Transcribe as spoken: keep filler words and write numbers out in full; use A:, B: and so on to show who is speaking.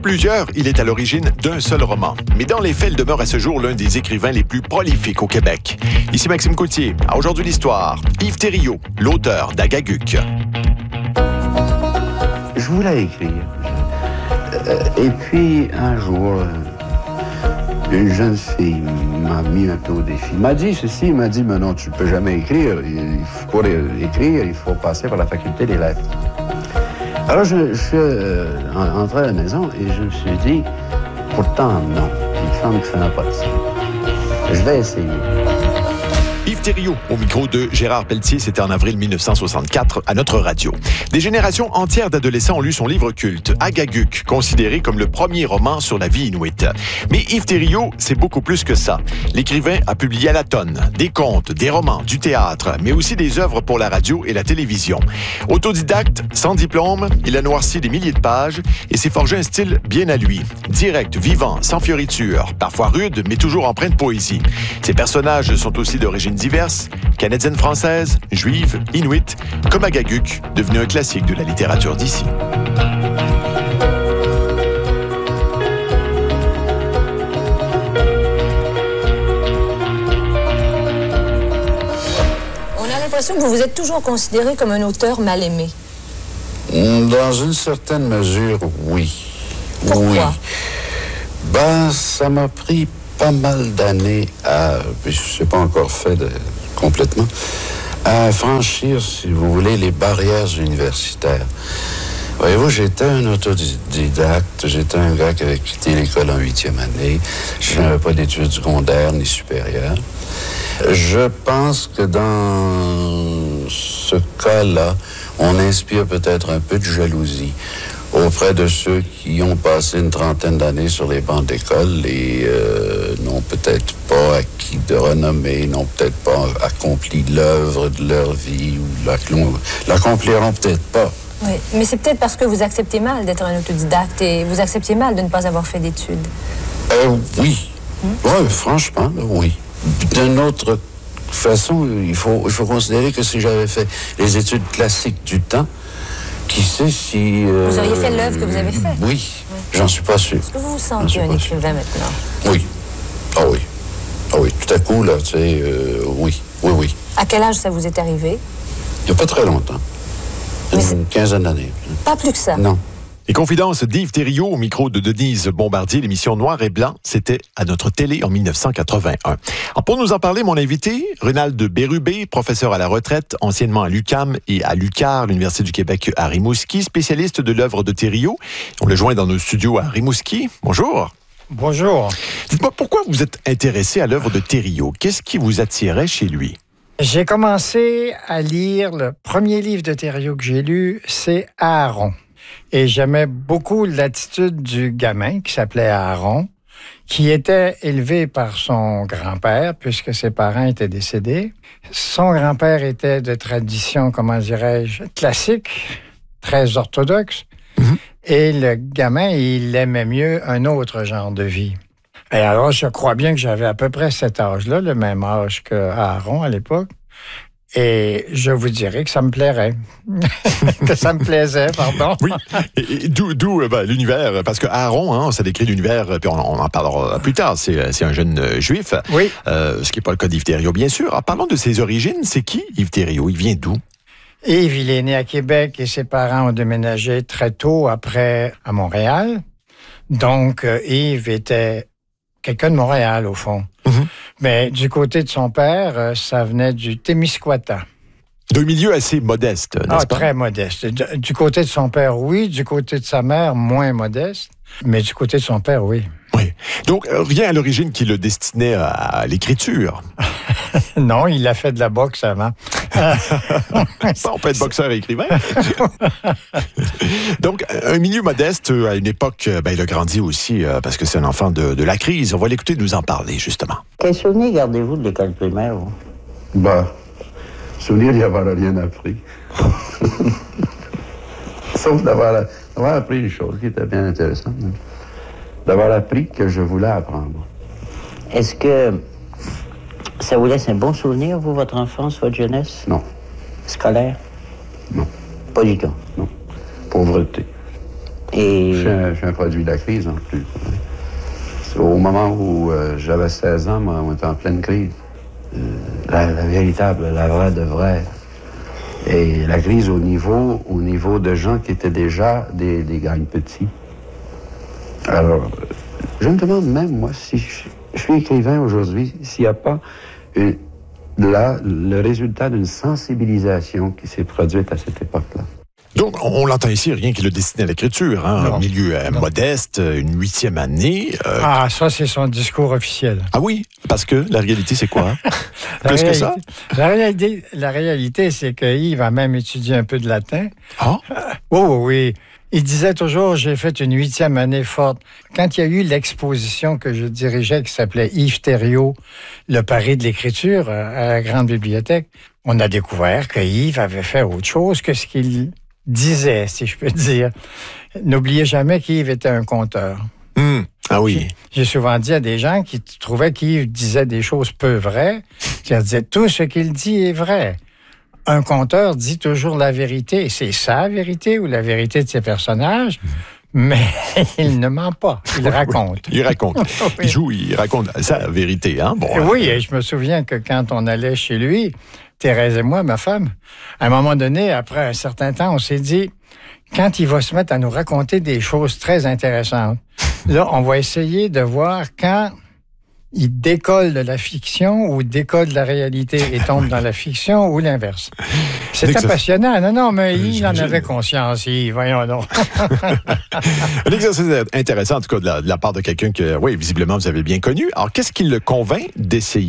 A: Pour plusieurs, il est à l'origine d'un seul roman. Mais dans les faits, il demeure à ce jour l'un des écrivains les plus prolifiques au Québec. Ici Maxime Coutier. À Aujourd'hui l'Histoire, Yves Thériault, l'auteur d'Agaguc.
B: Je voulais écrire. Euh, et puis, un jour, euh, une jeune fille m'a mis un peu au défi. Elle m'a dit ceci, elle m'a dit, mais non, tu ne peux jamais écrire. Il, pour écrire, il faut passer par la faculté des lettres. Alors, je, je suis euh, entré à la maison et je me suis dit, pourtant, non. Il me semble que ça n'a pas de sens. Je vais essayer.
A: Yves Thériault, au micro de Gérard Pelletier, c'était en avril mille neuf cent soixante-quatre à notre radio. Des générations entières d'adolescents ont lu son livre culte, Agaguc, considéré comme le premier roman sur la vie inuite. Mais Yves Thériault, c'est beaucoup plus que ça. L'écrivain a publié à la tonne des contes, des romans, du théâtre, mais aussi des œuvres pour la radio et la télévision. Autodidacte, sans diplôme, il a noirci des milliers de pages et s'est forgé un style bien à lui. Direct, vivant, sans fioritures, parfois rude, mais toujours empreint de poésie. Ses personnages sont aussi d'origine diverses, canadiennes, françaises, juives, inuites, comme Agaguc, devenu un classique de la littérature d'ici.
C: On a l'impression que vous vous êtes toujours considéré comme un auteur mal aimé.
B: Dans une certaine mesure, oui.
C: Pourquoi?
B: Oui. Ben, ça m'a pris pas mal d'années à, puis je ne sais pas encore fait de, complètement, à franchir, si vous voulez, les barrières universitaires. Voyez-vous, j'étais un autodidacte, j'étais un gars qui avait quitté l'école en huitième année, je n'avais pas d'études secondaires ni supérieures. Je pense que dans ce cas-là, on inspire peut-être un peu de jalousie auprès de ceux qui ont passé une trentaine d'années sur les bancs d'école et euh, n'ont peut-être pas acquis de renommée, n'ont peut-être pas accompli l'œuvre de leur vie ou l'accompliront peut-être pas.
C: Oui, mais c'est peut-être parce que vous acceptez mal d'être un autodidacte et vous acceptez mal de ne pas avoir fait d'études.
B: Euh, oui.
C: Hmm?
B: Oui, franchement, oui. D'une autre façon, il faut, il faut considérer que si j'avais fait les études classiques du temps, qui sait si... Euh,
C: vous auriez fait l'œuvre que vous avez faite?
B: Oui, oui. J'en suis pas sûr.
C: Est-ce que vous vous sentez un écrivain maintenant?
B: Oui. Ah oui. Ah oui, tout à coup, là, tu sais, euh, oui, oui, oui.
C: À quel âge ça vous est arrivé?
B: Il n'y a pas très longtemps. Une quinzaine d'années.
C: Pas plus que ça?
B: Non.
A: Les confidences d'Yves Thériault au micro de Denise Bombardier, l'émission Noir et Blanc, c'était à notre télé en mille neuf cent quatre-vingt-un. Alors pour nous en parler, mon invité, Renald Bérubé, professeur à la retraite, anciennement à l'U Q A M et à l'U Q A R, l'Université du Québec à Rimouski, spécialiste de l'œuvre de Thériault. On le joint dans nos studios à Rimouski. Bonjour.
D: Bonjour.
A: Dites-moi, pourquoi vous êtes intéressé à l'œuvre de Thériault? Qu'est-ce qui vous attirait chez lui?
D: J'ai commencé à lire, le premier livre de Thériault que j'ai lu, c'est Aaron. Et j'aimais beaucoup l'attitude du gamin qui s'appelait Aaron, qui était élevé par son grand-père, puisque ses parents étaient décédés. Son grand-père était de tradition, comment dirais-je, classique, très orthodoxe. Mm-hmm. Et le gamin, il aimait mieux un autre genre de vie. Et alors, je crois bien que j'avais à peu près cet âge-là, le même âge qu'Aaron à l'époque. Et je vous dirais que ça me plairait. que ça me plaisait, pardon.
A: Oui. Et, et d'où, d'où ben, l'univers, parce que Aaron, hein, ça décrit l'univers, puis on, on en parlera plus tard, c'est, c'est un jeune euh, juif.
D: Oui.
A: Euh, ce qui n'est pas le cas d'Yves Thériault, bien sûr. Alors, parlons de ses origines. C'est qui, Yves Thériault? Il vient d'où?
D: Yves, il est né à Québec et ses parents ont déménagé très tôt après à Montréal. Donc, euh, Yves était quelqu'un de Montréal, au fond. Mm-hmm. Mais du côté de son père, euh, ça venait du Témiscouata.
A: D'un milieu assez modeste, n'est-ce
D: ah,
A: pas?
D: Très modeste. Du côté de son père, oui. Du côté de sa mère, moins modeste. Mais du côté de son père, oui.
A: Oui. Donc, euh, rien à l'origine qui le destinait à, à l'écriture.
D: Non, il a fait de la boxe avant.
A: On peut être boxeur et écrivain. Donc, un milieu modeste, à une époque, ben, il a grandi aussi euh, parce que c'est un enfant de, de la crise. On va l'écouter nous en parler, justement.
E: Quel souvenir gardez-vous de l'école primaire, vous?
B: Ben, souvenir d'y avoir rien appris. Sauf d'avoir, d'avoir appris une chose qui était bien intéressante. Hein? D'avoir appris que je voulais apprendre.
E: Est-ce que ça vous laisse un bon souvenir, vous, votre enfance, votre jeunesse?
B: Non.
E: Scolaire?
B: Non.
E: Pas du tout?
B: Non. Pauvreté.
E: Et...
B: Je suis un, je suis un produit de la crise, en plus. Au moment où euh, j'avais seize ans, moi, on était en pleine crise. Euh, la, la véritable, la vraie de vraie. Et la crise au niveau, au niveau de gens qui étaient déjà des, des gangs petits. Alors, je me demande même, moi, si je, je suis écrivain aujourd'hui, s'il n'y a pas une, là le résultat d'une sensibilisation qui s'est produite à cette époque-là.
A: Donc, on, on l'entend ici, rien qui le destiné à l'écriture, hein, un milieu euh, modeste, une huitième année. Euh...
D: Ah, ça, c'est son discours officiel.
A: Ah oui, parce que la réalité, c'est quoi? Plus
D: réalité,
A: que ça?
D: La réalité, la réalité, c'est que Yves a même étudié un peu de latin.
A: Ah?
D: Euh, oh oui, il disait toujours, j'ai fait une huitième année forte. Quand il y a eu l'exposition que je dirigeais, qui s'appelait Yves Thériault, le pari de l'écriture, à la Grande Bibliothèque, on a découvert que Yves avait fait autre chose que ce qu'il disait, si je peux dire. N'oubliez jamais qu'Yves était un conteur.
A: Mmh. Ah oui.
D: J'ai souvent dit à des gens qui trouvaient qu'Yves disait des choses peu vraies, qui leur disaient tout ce qu'il dit est vrai. Un conteur dit toujours la vérité. C'est sa vérité ou la vérité de ses personnages, mais il ne ment pas. Il raconte.
A: Il raconte.
D: Oui.
A: Il joue, il raconte sa vérité. Hein? Bon,
D: oui,
A: euh...
D: et je me souviens que quand on allait chez lui, Thérèse et moi, ma femme, à un moment donné, après un certain temps, on s'est dit, quand il va se mettre à nous raconter des choses très intéressantes, là, on va essayer de voir quand il décolle de la fiction ou décolle de la réalité et tombe dans la fiction ou l'inverse. C'était passionnant. Non, non, mais il en avait conscience. Il, voyons donc.
A: Un exercice intéressant, en tout cas, de la, de la part de quelqu'un que, oui, visiblement, vous avez bien connu. Alors, qu'est-ce qui le convainc d'essayer?